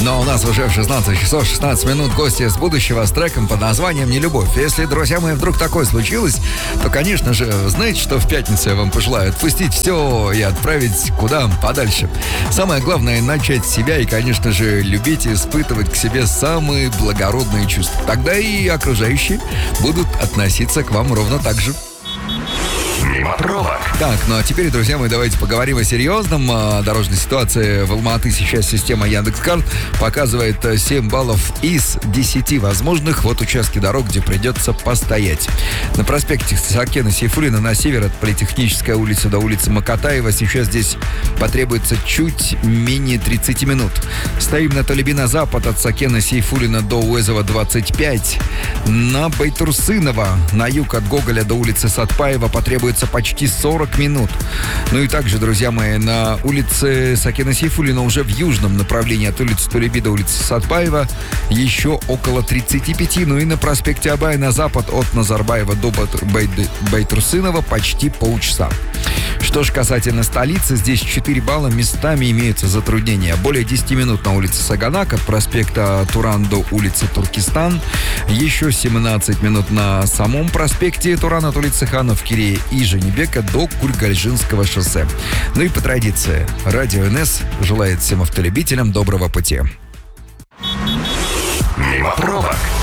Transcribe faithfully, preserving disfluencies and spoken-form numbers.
Но у нас уже в шестнадцать часов шестнадцать минут гости с будущего с треком под названием «Нелюбовь». Если, друзья мои, вдруг такое случилось, то, конечно же, знаете, что в пятницу я вам пожелаю? Отпустить все и отправить куда подальше. Самое главное — начать себя и, конечно же, любить и испытывать к себе самые благородные чувства. Тогда и окружающие будут относиться к вам ровно так же. Мимо пробок. Так, ну а теперь, друзья мои, давайте поговорим о серьезном. О дорожной ситуации в Алма-Аты. Сейчас система Яндекс.Карт показывает семь баллов из десяти возможных. Вот участки дорог, где придется постоять. На проспекте Сакена Сейфуллина на север от Политехнической улицы до улицы Макатаева сейчас здесь потребуется чуть менее тридцать минут. Стоим на Толеби на запад от Сакена Сейфуллина до Уэзова двадцать пять. На Байтурсынова на юг от Гоголя до улицы Сатпаева потребуется почти сорок минут. Ну и также, друзья мои, на улице Сакена Сейфуллина уже в южном направлении от улицы Толеби до улицы Сатпаева еще около тридцати пяти. Ну и на проспекте Абая на запад от Назарбаева до Байтурсынова почти полчаса. Что же касательно столицы, здесь четыре балла, местами имеются затруднения. Более десяти минут на улице Саганак от проспекта Туран до улицы Туркестан. Еще семнадцать минут на самом проспекте Туран от улицы Ханов Кирея и Женебека до Кургальжинского шоссе. Ну и по традиции, Радио эн эс желает всем автолюбителям доброго пути. Мимо пробок.